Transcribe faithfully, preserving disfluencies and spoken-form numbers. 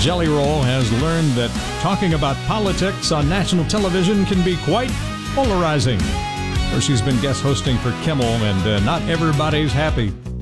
Jelly Roll has learned that talking about politics on national television can be quite polarizing. Where she's been guest hosting for Kimmel, and uh, not everybody's happy.